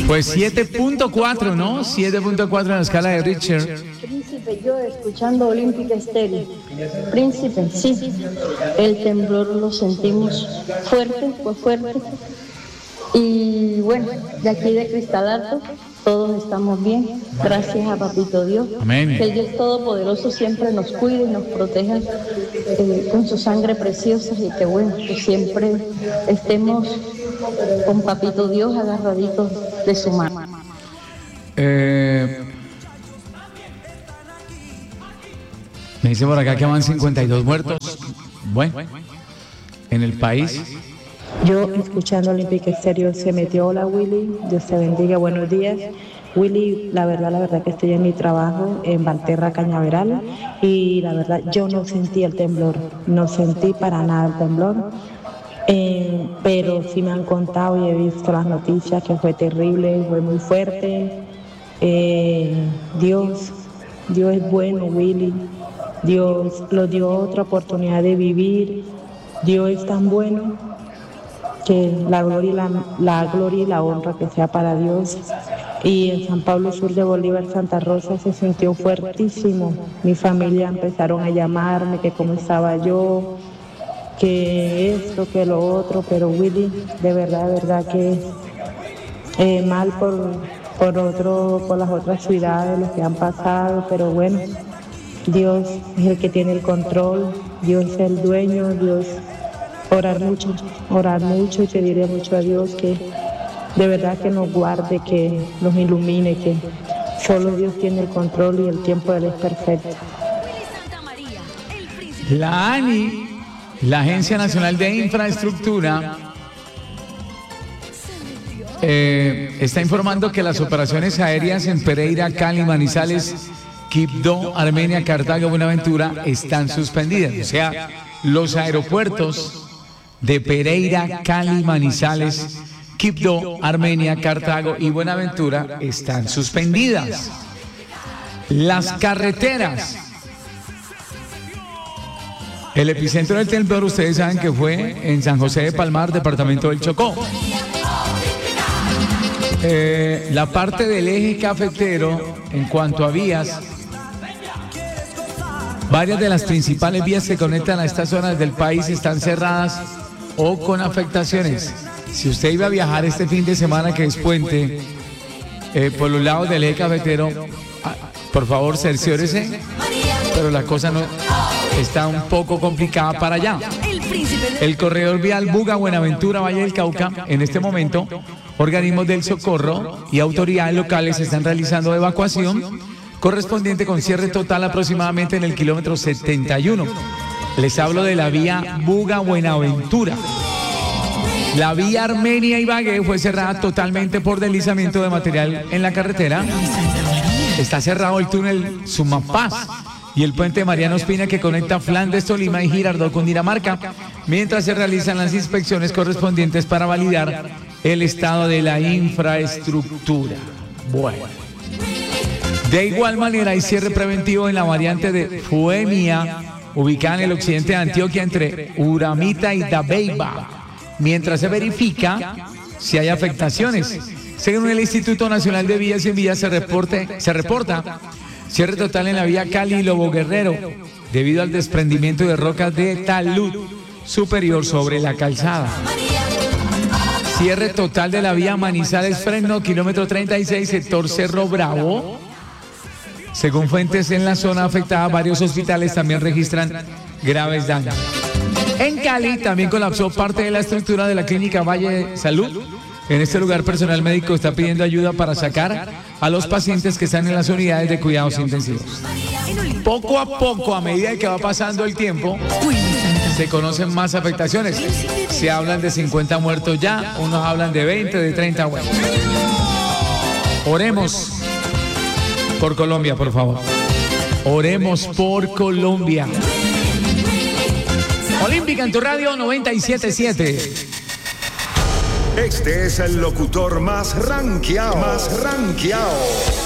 Pues 7.4, ¿no? 7.4 en la escala de Richter. Príncipe, yo escuchando Olímpica Estéreo. Príncipe, sí, el temblor lo sentimos fuerte, fue fuerte. Y bueno, de aquí de Cristal Alto, todos estamos bien. Gracias a Papito Dios. Amén. Que el Dios Todopoderoso siempre nos cuide y nos proteja con su sangre preciosa y que bueno, que siempre estemos con Papito Dios agarraditos de su mano. Me dice por acá que van 52 muertos. Bueno, en el país. Yo escuchando Olímpica Estéreo se metió. Hola Willy, Dios te bendiga, buenos días. Willy, la verdad que estoy en mi trabajo en Valterra, Cañaveral, y la verdad yo no sentí el temblor, no sentí para nada el temblor, pero sí me han contado y he visto las noticias que fue terrible, fue muy fuerte. Dios es bueno, Willy, Dios nos dio otra oportunidad de vivir, Dios es tan bueno que la gloria y la honra que sea para Dios. Y en San Pablo Sur de Bolívar, Santa Rosa, se sintió fuertísimo. Mi familia empezaron a llamarme, que cómo estaba yo, que esto, que lo otro, pero Willy, de verdad que mal por las otras ciudades, los que han pasado, pero bueno, Dios es el que tiene el control, Dios es el dueño, Dios. Orar mucho y pedirle mucho a Dios que de verdad que nos guarde, que nos ilumine, que solo Dios tiene el control y el tiempo de Él es perfecto. La ANI, la Agencia Nacional de Infraestructura, está informando que las operaciones aéreas en Pereira, Cali, Manizales, Quibdó, Armenia, Cartago, Buenaventura están suspendidas. O sea, los aeropuertos de Pereira, Cali, Manizales, Quibdó, Armenia, Cartago y Buenaventura están suspendidas. Las carreteras. El epicentro del temblor, ustedes saben que fue en San José de Palmar, departamento del Chocó. La parte del eje cafetero, en cuanto a vías, varias de las principales vías que conectan a estas zonas del país están cerradas o con afectaciones. Si usted iba a viajar este fin de semana, que es puente, por los lados del eje cafetero, por favor cerciórese, pero la cosa no está un poco complicada para allá. El corredor vial Buga, Buenaventura, Valle del Cauca, en este momento, organismos del socorro y autoridades locales están realizando evacuación correspondiente con cierre total aproximadamente en el kilómetro 71. Les hablo de la vía Buga-Buenaventura. La vía Armenia-Ibagué fue cerrada totalmente por deslizamiento de material en la carretera. Está cerrado el túnel Sumapaz y el puente Mariano Espina que conecta Flandes, Tolima y Girardot con Dinamarca, mientras se realizan las inspecciones correspondientes para validar el estado de la infraestructura. Bueno. De igual manera hay cierre preventivo en la variante de Fuemia, ubicada en el occidente de Antioquia entre Uramita y Dabeiba, mientras se verifica si hay afectaciones. Según el Instituto Nacional de Vías y Vías se reporta cierre total en la vía Cali-Lobo Guerrero debido al desprendimiento de rocas de talud superior sobre la calzada. Cierre total de la vía Manizales-Fresno, kilómetro 36, sector Cerro Bravo. Según fuentes en la zona afectada, varios hospitales también registran graves daños. En Cali también colapsó parte de la estructura de la clínica Valle de Salud. En este lugar, personal médico está pidiendo ayuda para sacar a los pacientes que están en las unidades de cuidados intensivos. Poco a poco, a medida que va pasando el tiempo, se conocen más afectaciones. Se hablan de 50 muertos ya, unos hablan de 20, de 30 muertos. Oremos por Colombia, por favor. Oremos por Colombia. Olímpica en tu radio 97.7. Este es el locutor más rankeado.